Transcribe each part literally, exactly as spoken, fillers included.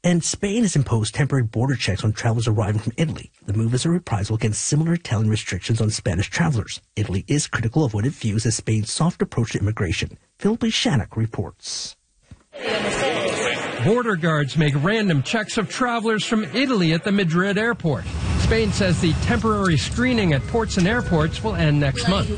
And Spain has imposed temporary border checks on travelers arriving from Italy. The move is a reprisal against similar Italian restrictions on Spanish travelers. Italy is critical of what it views as Spain's soft approach to immigration. Philip Shannock reports. Border guards make random checks of travelers from Italy at the Madrid airport. Spain says the temporary screening at ports and airports will end next month.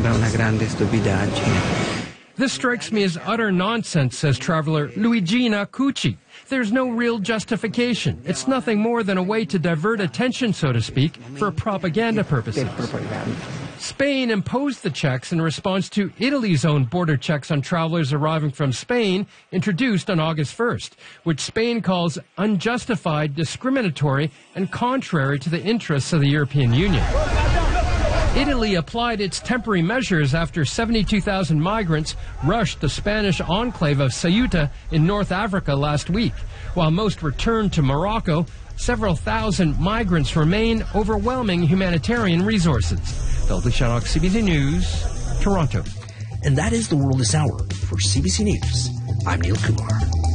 This strikes me as utter nonsense, says traveler Luigina Cucci. There's no real justification. It's nothing more than a way to divert attention, so to speak, for propaganda purposes. Spain imposed the checks in response to Italy's own border checks on travelers arriving from Spain, introduced on August first, which Spain calls unjustified, discriminatory, and contrary to the interests of the European Union. Italy applied its temporary measures after seventy-two thousand migrants rushed the Spanish enclave of Ceuta in North Africa last week. While most returned to Morocco, several thousand migrants remain, overwhelming humanitarian resources. Philip Shannock, C B C News, Toronto. And that is the world this hour. For C B C News, I'm Neil Kumar.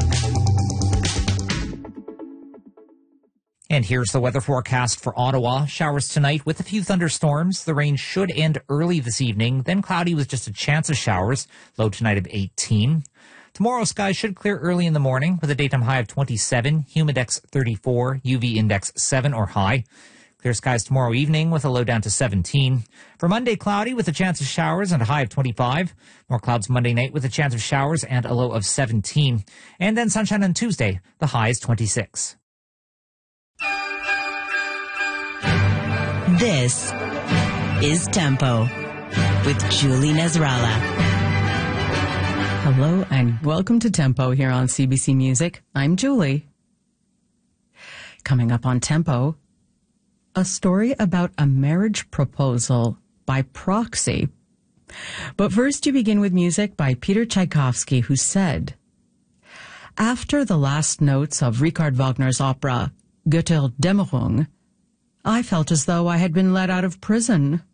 And here's the weather forecast for Ottawa. Showers tonight with a few thunderstorms. The rain should end early this evening, then cloudy with just a chance of showers. Low tonight of eighteen. Tomorrow, skies should clear early in the morning with a daytime high of twenty-seven, humidex thirty-four, U V index seven or high. Clear skies tomorrow evening with a low down to seventeen. For Monday, cloudy with a chance of showers and a high of twenty-five. More clouds Monday night with a chance of showers and a low of seventeen. And then sunshine on Tuesday. The high is twenty-six. This is Tempo with Julie Nasrallah. Hello and welcome to Tempo here on C B C Music. I'm Julie. Coming up on Tempo, a story about a marriage proposal by proxy. But first you begin with music by Peter Tchaikovsky, who said, "After the last notes of Richard Wagner's opera Götterdämmerung, I felt as though I had been let out of prison.